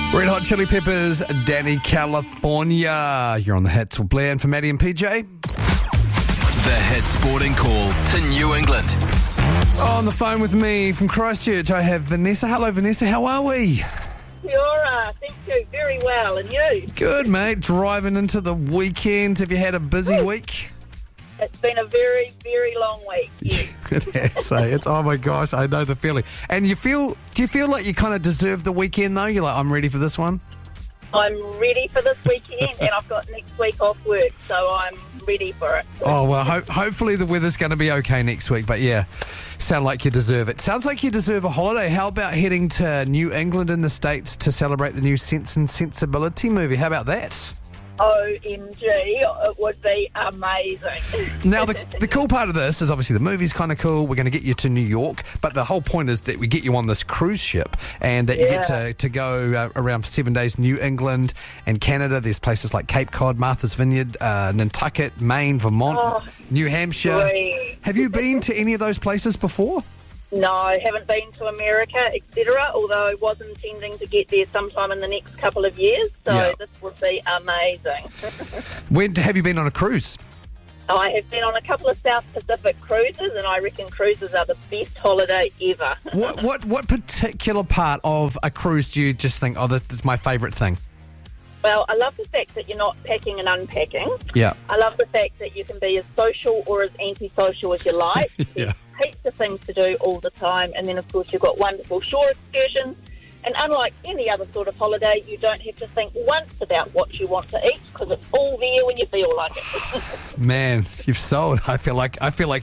Red Hot Chili Peppers, Danny California. You're on the hits with Blair and for Maddie and PJ. The Hit Sporting Call to New England. On the phone with me from Christchurch, I have Vanessa. Hello, Vanessa. How are we? Kia ora. Thank you. Very well. And you? Good, mate. Driving into the weekend. Have you had a busy week? It's been a very, very long week. Yes. It has, eh? It's, oh my gosh, I know the feeling. And do you feel like you kind of deserve the weekend though? You're like, I'm ready for this one? I'm ready for this weekend and I've got next week off work, so I'm ready for it. Oh, well, hopefully the weather's going to be okay next week. But yeah, sound like you deserve it. Sounds like you deserve a holiday. How about heading to New England in the States to celebrate the new Sense and Sensibility movie? How about that? OMG, it would be amazing. Now, the cool part of this is obviously the movie's kind of cool. We're going to get you to New York, but the whole point is that we get you on this cruise ship and that you get to go around for 7 days, New England and Canada. There's places like Cape Cod, Martha's Vineyard, Nantucket, Maine, Vermont, New Hampshire. Great. Have you been to any of those places before? No, I haven't been to America, etc., although I was intending to get there sometime in the next couple of years, so this would be amazing. When have you been on a cruise? I have been on a couple of South Pacific cruises, and I reckon cruises are the best holiday ever. What particular part of a cruise do you just think, oh, that's my favourite thing? Well, I love the fact that you're not packing and unpacking. Yeah. I love the fact that you can be as social or as antisocial as you like. Yeah. There's heaps of things to do all the time. And then, of course, you've got wonderful shore excursions. And unlike any other sort of holiday, you don't have to think once about what you want to eat because it's all there when you feel like it. Man, you've sold. I feel like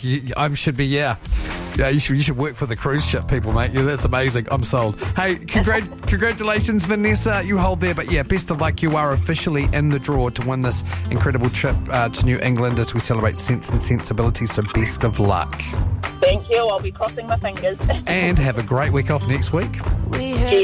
I should be. Yeah. You should work for the cruise ship people, mate. Yeah, that's amazing. I'm sold. Hey, congratulations, Vanessa. You hold there, but yeah, best of luck. You are officially in the draw to win this incredible trip to New England as we celebrate Sense and Sensibility. So best of luck. Thank you. I'll be crossing my fingers. And have a great week off next week.